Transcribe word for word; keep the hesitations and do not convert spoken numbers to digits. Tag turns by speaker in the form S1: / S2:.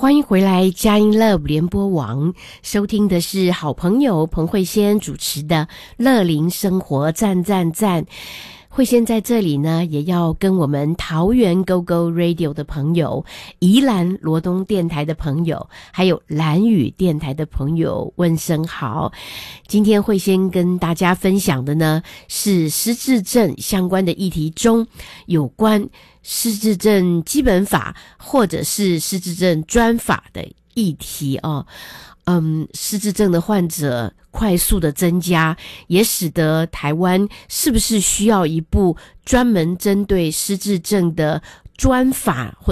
S1: 欢迎回来佳音 Love 联播网，收听的是好朋友彭慧仙主持的乐龄生活赞赞赞。慧仙在这里呢，也要跟我们桃园 Go Go Radio 的朋友、宜兰罗东电台的朋友，还有兰屿电台的朋友问声好。今天慧仙跟大家分享的呢，是失智症相关的议题中，有关失智症基本法或者是失智症专法的议题哦。嗯，失智症的患者快速的增加，也使得台湾是不是需要一部专门针对失智症的专法或